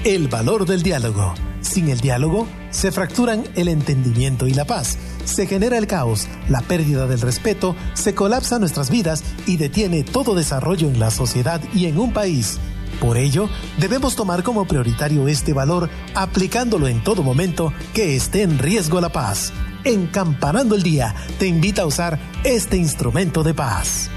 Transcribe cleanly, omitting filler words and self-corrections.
El valor del diálogo. Sin el diálogo, se fracturan el entendimiento y la paz. Se genera el caos, la pérdida del respeto, se colapsan nuestras vidas y detiene todo desarrollo en la sociedad y en un país. Por ello, debemos tomar como prioritario este valor, aplicándolo en todo momento que esté en riesgo la paz. Encampanando el Día te invita a usar este instrumento de paz.